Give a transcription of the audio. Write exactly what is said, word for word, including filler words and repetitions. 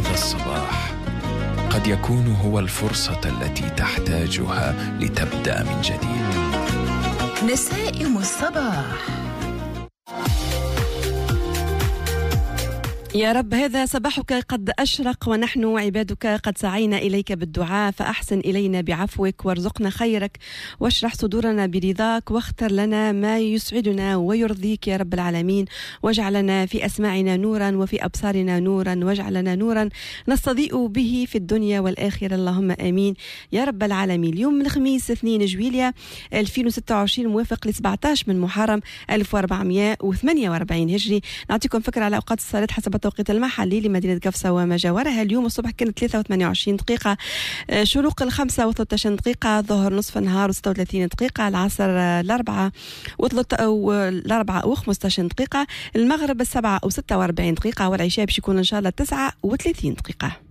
هذا الصباح قد يكون هو الفرصة التي تحتاجها لتبدأ من جديد. نسائم الصباح. يا رب هذا صباحك قد أشرق ونحن عبادك قد سعينا إليك بالدعاء، فأحسن إلينا بعفوك وارزقنا خيرك واشرح صدورنا برضاك واختر لنا ما يسعدنا ويرضيك يا رب العالمين، واجعلنا في أسماعنا نورا وفي أبصارنا نورا، واجعلنا نورا نستضيء به في الدنيا والآخرة، اللهم آمين يا رب العالمين. اليوم الخميس اثنين جويليا ألفين وستة وعشرين موافق ل سبعة عشر من محرم ألف وأربعمائة وثمانية وأربعين هجري. نعطيكم فكرة على أوقات الصلاة حسب التوقيت المحلي لمدينة قفصة وما جاورها. اليوم الصبح كانت ثلاثة وثمانية وعشرين دقيقة، شروق الخمسة وثلاثة وثلاثين دقيقة، ظهر نصف النهار وستة وثلاثين دقيقة، العصر الأربعة والأربعة وخمسة عشر دقيقة، المغرب السبعة وستة وأربعين دقيقة، والعشاء باش يكون إن شاء الله تسعة وثلاثين دقيقة.